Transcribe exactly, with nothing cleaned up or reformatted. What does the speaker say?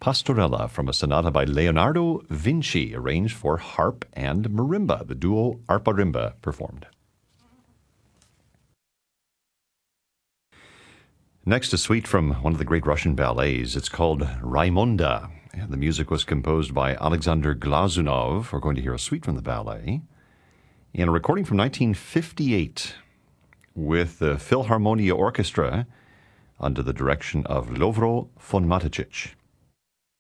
Pastorella from a sonata by Leonardo Vinci, arranged for harp and marimba. The duo Arpa-Rimba performed. Next, a suite from one of the great Russian ballets. It's called Raimonda. And the music was composed by Alexander Glazunov. We're going to hear a suite from the ballet. In a recording from nineteen fifty-eight with the Philharmonia Orchestra under the direction of Lovro von Mateschitz.